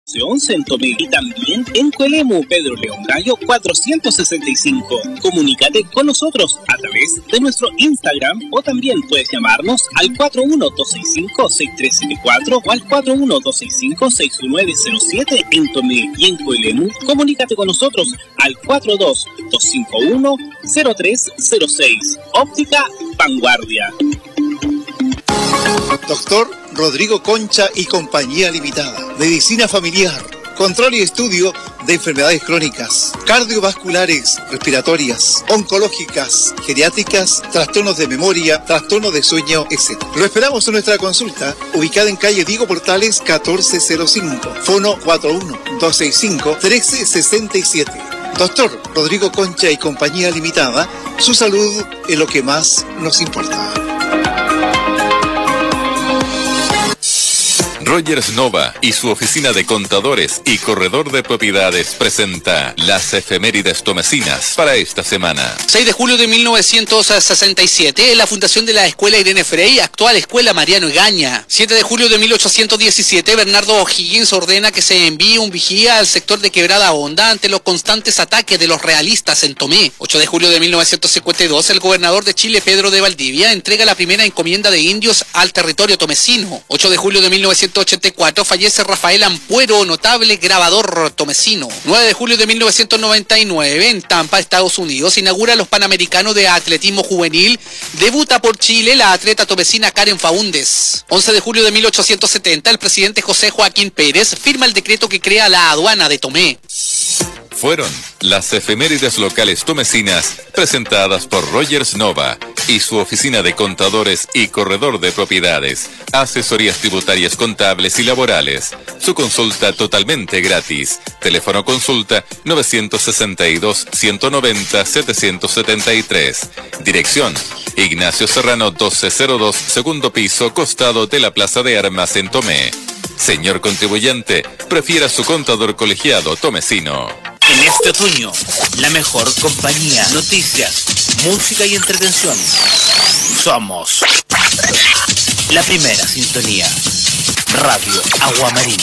11 en Tomé y también en Coelemu, Pedro León Gallo 465. Comunícate con nosotros a través de nuestro Instagram o también puedes llamarnos al 41265-6374 o al 41265-6907 en Tomé y en Coelemu. Comunícate con nosotros al 42251-0306. Óptica Vanguardia. Doctor Rodrigo Concha y Compañía Limitada. Medicina familiar, control y estudio de enfermedades crónicas, cardiovasculares, respiratorias, oncológicas, geriátricas, trastornos de memoria, trastornos de sueño, etc. Lo esperamos en nuestra consulta, ubicada en calle Diego Portales 1405, fono 41-265-1367. Doctor Rodrigo Concha y Compañía Limitada, su salud es lo que más nos importa. Rogers Nova y su oficina de contadores y corredor de propiedades presenta las efemérides tomesinas para esta semana. 6 de julio de 1967, la fundación de la Escuela Irene Frey, actual Escuela Mariano Egaña. 7 de julio de 1817, Bernardo O'Higgins ordena que se envíe un vigía al sector de Quebrada Honda ante los constantes ataques de los realistas en Tomé. 8 de julio de 1952, el gobernador de Chile, Pedro de Valdivia, entrega la primera encomienda de indios al territorio tomesino. 8 de julio de 1984, fallece Rafael Ampuero, notable grabador tomesino. 9 de julio de 1999, en Tampa, Estados Unidos, inaugura los Panamericanos de Atletismo Juvenil. Debuta por Chile la atleta tomesina Karen Faúndez. 11 de julio de 1870, el presidente José Joaquín Pérez firma el decreto que crea la aduana de Tomé. Fueron las efemérides locales tomesinas presentadas por Rogers Nova y su oficina de contadores y corredor de propiedades, asesorías tributarias contables y laborales. Su consulta totalmente gratis. Teléfono consulta 962-190-773. Dirección Ignacio Serrano 1202, segundo piso, costado de la Plaza de Armas en Tomé. Señor contribuyente, prefiera su contador colegiado tomesino. En este otoño, la mejor compañía, noticias, música y entretención. Somos la primera sintonía. Radio Agua Marina.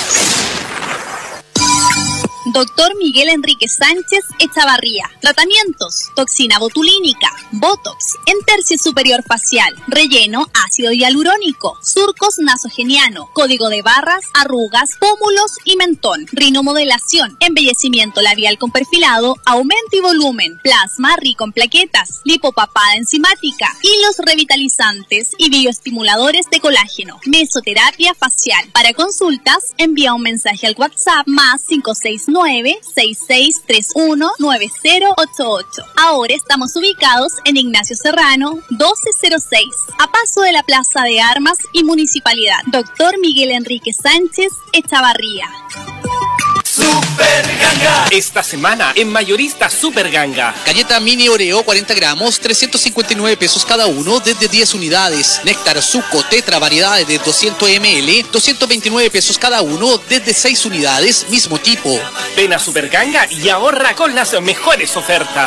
Doctor Miguel Enrique Sánchez Echavarría. Tratamientos: toxina botulínica, botox, entercio superior facial, relleno ácido hialurónico, surcos nasogeniano, código de barras, arrugas, pómulos y mentón, rinomodelación, embellecimiento labial con perfilado, aumento y volumen, plasma rico en plaquetas, lipopapada enzimática, hilos revitalizantes y bioestimuladores de colágeno, mesoterapia facial. Para consultas, envía un mensaje al WhatsApp más 569-6631-9088. Ahora estamos ubicados en Ignacio Serrano 1206, a paso de la Plaza de Armas y Municipalidad. Doctor Miguel Enrique Sánchez Echavarría. Super Ganga. Esta semana en Mayorista Super Ganga. Galleta mini Oreo 40 gramos, 359 pesos cada uno, desde 10 unidades. Néctar Suco Tetra variedades de 200 ml, 229 pesos cada uno, desde 6 unidades, mismo tipo. Ven a Super Ganga y ahorra con las mejores ofertas.